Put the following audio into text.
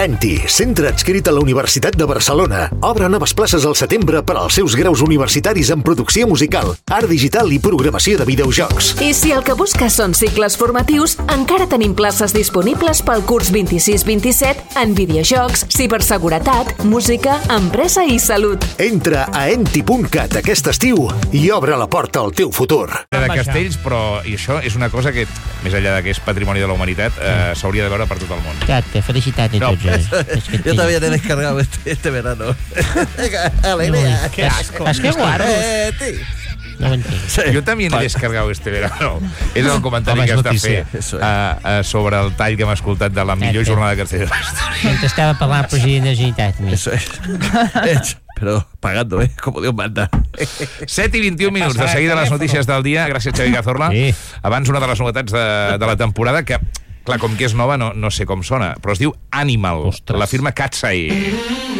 ENTI, centre adscrit a la Universitat de Barcelona. Obre noves places al setembre per als seus graus universitaris en producció musical, art digital i programació de videojocs. I si el que busques són cicles formatius, encara tenim places disponibles pel curs 26-27 en videojocs, ciberseguretat, música, empresa i salut. Entra a enti.cat aquest estiu i obre la porta al teu futur. De castells, però i això és una cosa que, més enllà de que és patrimoni de la humanitat, s'hauria de veure per tot el món. Exacte, felicitats a tots. Yo también he descargado este verano. Alegría. Qué asco. Es que guarro. No ho entenc. Jo també he descargat este verano. És el comentari que has de fer sobre el tall que hem escoltat de la millor jornada de cartera de la història. Mentre estava parlant el president de la Generalitat. Eso es. Pero pagando, como Dios manda. 7 i 21 minuts. De seguida les notícies del dia. Gràcies, Xavi Cazorla. Sí. Abans, una de les novetats de la temporada que, clar, com que és nova, no sé com sona, però es diu Animal. Ostres. La firma Katsai.